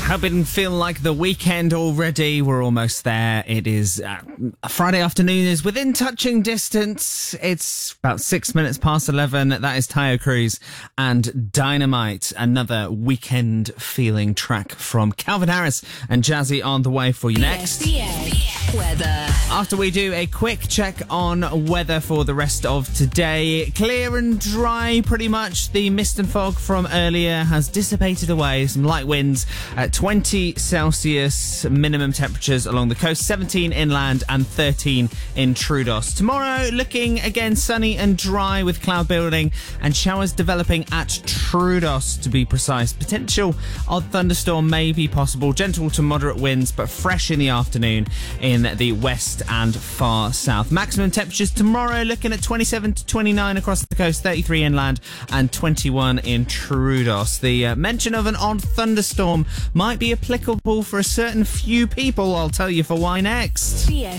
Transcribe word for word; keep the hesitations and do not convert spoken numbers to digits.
Hoping feel like the weekend already. We're almost there. It is uh, Friday afternoon is within touching distance. It's about six minutes past eleven. That is Tayo Cruz and Dynamite. Another weekend feeling track from Calvin Harris and Jazzy on the way for you next. B S B S weather. After we do a quick check on weather for the rest of today, clear and dry pretty much. The mist and fog from earlier has dissipated away. Some light winds at twenty Celsius minimum temperatures along the coast, seventeen inland and thirteen in Troodos. Tomorrow looking again sunny and dry with cloud building and showers developing at Troodos to be precise. Potential odd thunderstorm may be possible. Gentle to moderate winds but fresh in the afternoon in the west and far south. Maximum temperatures tomorrow looking at twenty-seven to twenty-nine across the coast, thirty-three inland and twenty-one in Troodos. The uh, mention of an odd thunderstorm might be applicable for a certain few people. I'll tell you for why next. B S